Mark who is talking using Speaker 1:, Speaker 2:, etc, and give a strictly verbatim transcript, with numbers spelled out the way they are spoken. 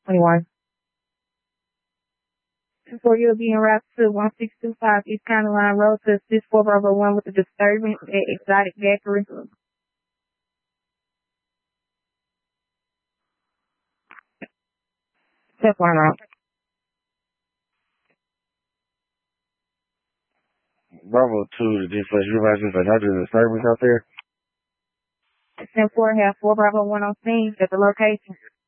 Speaker 1: twenty-one. For you'll be en route to one six two five East County Line Road to assist four Bravo one with the disturbance at Exotic Bakery. Step one route.
Speaker 2: Bravo two to dispatch supervisors like under the disturbance out there.
Speaker 1: ten four have four Bravo one on scene at the location.